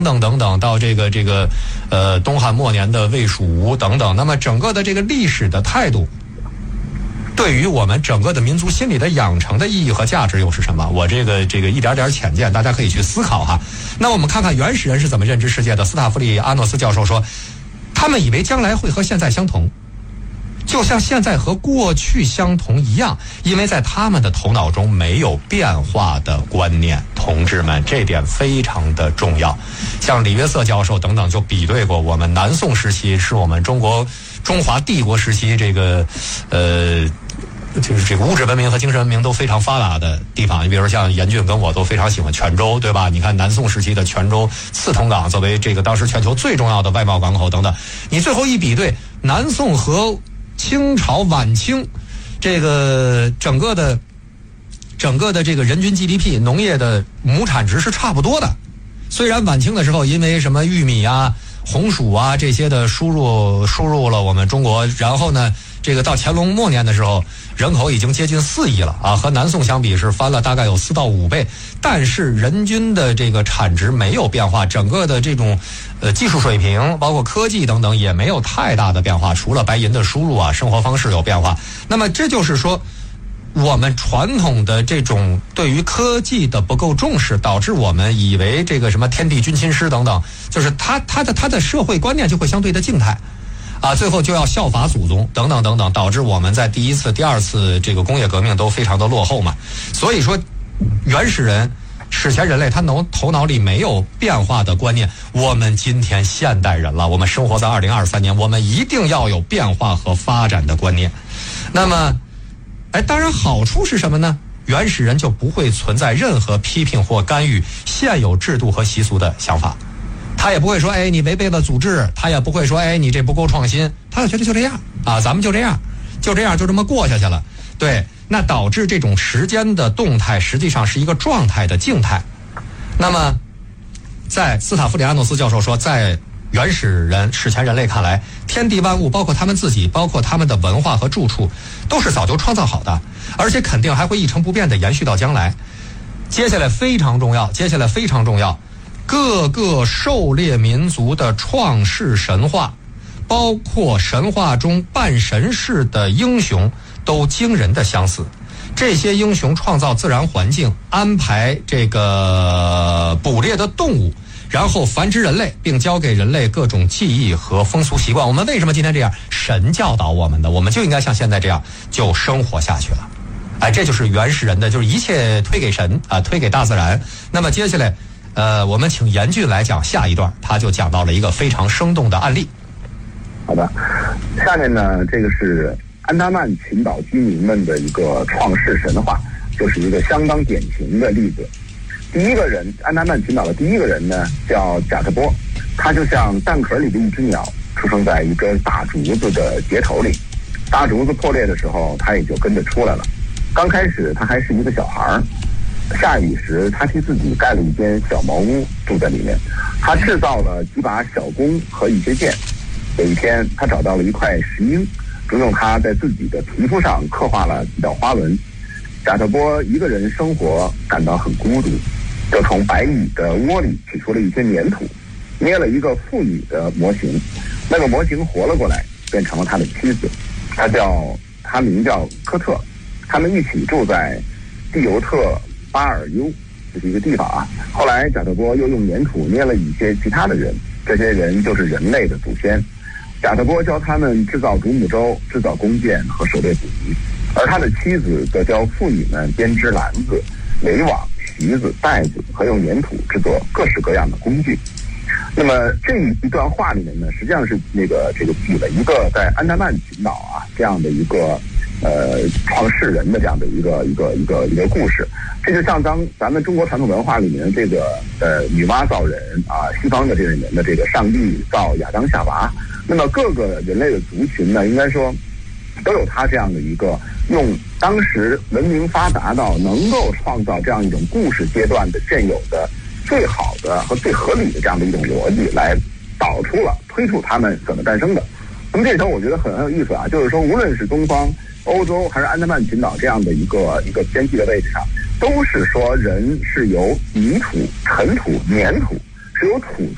等等等，到东汉末年的魏蜀吴等等，那么整个的这个历史的态度，对于我们整个的民族心理的养成的意义和价值又是什么？我这个一点点浅见，大家可以去思考哈。那我们看看原始人是怎么认知世界的。斯塔夫里阿诺斯教授说，他们以为将来会和现在相同，就像现在和过去相同一样，因为在他们的头脑中没有变化的观念。同志们，这点非常的重要。像李约瑟教授等等就比对过，我们南宋时期是我们中华帝国时期就是这个物质文明和精神文明都非常发达的地方。你比如说像严俊跟我都非常喜欢泉州，对吧？你看南宋时期的泉州刺桐港作为这个当时全球最重要的外贸港口等等，你最后一比对，南宋和清朝晚清这个整个的这个人均 GDP 农业的亩产值是差不多的。虽然晚清的时候因为什么玉米啊、红薯啊这些的输入了我们中国，然后呢这个到乾隆末年的时候人口已经接近4亿了啊，和南宋相比是翻了大概有4到5倍，但是人均的这个产值没有变化，整个的这种技术水平包括科技等等也没有太大的变化，除了白银的输入啊，生活方式有变化。那么这就是说我们传统的这种对于科技的不够重视，导致我们以为这个什么天地君亲师等等，就是他的社会观念就会相对的静态啊，最后就要效法祖宗等等等等，导致我们在第一次、第二次这个工业革命都非常的落后嘛。所以说，原始人、史前人类他头脑里没有变化的观念。我们今天现代人了，我们生活在2023年，我们一定要有变化和发展的观念。那么，当然好处是什么呢？原始人就不会存在任何批评或干预现有制度和习俗的想法。他也不会说你违背了祖制，他也不会说你这不够创新，他就觉得就这样啊，咱们就这样就这么过下去了。对，那导致这种时间的动态实际上是一个状态的静态。那么在斯塔夫里阿诺斯教授说，在原始人、史前人类看来，天地万物包括他们自己，包括他们的文化和住处都是早就创造好的，而且肯定还会一成不变地延续到将来。接下来非常重要，各个狩猎民族的创世神话，包括神话中半神式的英雄，都惊人的相似。这些英雄创造自然环境，安排这个捕猎的动物，然后繁殖人类，并教给人类各种技艺和风俗习惯。我们为什么今天这样？神教导我们的，我们就应该像现在这样就生活下去了。这就是原始人的，就是一切推给神啊，推给大自然。那么接下来我们请严俊来讲下一段，他就讲到了一个非常生动的案例。 好的，下面呢，这个是安达曼群岛居民们的一个创世神话，就是一个相当典型的例子。第一个人，安达曼群岛的第一个人呢，叫贾特波，他就像蛋壳里的一只鸟，出生在一根大竹子的结头里。大竹子破裂的时候，他也就跟着出来了。刚开始他还是一个小孩儿，下雨时他替自己盖了一间小茅屋，住在里面。他制造了几把小弓和一些箭。有一天，他找到了一块石英，并用它在自己的皮肤上刻画了几道花纹。贾特波一个人生活感到很孤独，就从白蚁的窝里取出了一些粘土，捏了一个妇女的模型。那个模型活了过来，变成了他的妻子。他名叫科特。他们一起住在蒂尤特巴尔尤，这是一个地方啊。后来贾特波又用粘土捏了一些其他的人，这些人就是人类的祖先。贾特波教他们制造独木舟、制造弓箭和狩猎捕鱼，而他的妻子则教妇女们编织篮子、围网、席子、袋子和用粘土制作各式各样的工具。那么这一段话里面呢，实际上是这个举了一个在安达曼群岛啊这样的一个创世人的这样的一个故事。这就像咱们中国传统文化里面这个女娲造人啊，西方的这里面的这个上帝造亚当夏娃。那么各个人类的族群呢，应该说都有他这样的一个用当时文明发达到能够创造这样一种故事阶段的现有的最好的和最合理的这样的一种逻辑来推出他们怎么诞生的。那么这时候我觉得很有意思啊，就是说无论是东方、欧洲还是安达曼群岛这样的一个偏僻的位置上，都是说人是由泥土、尘土、粘土，是由土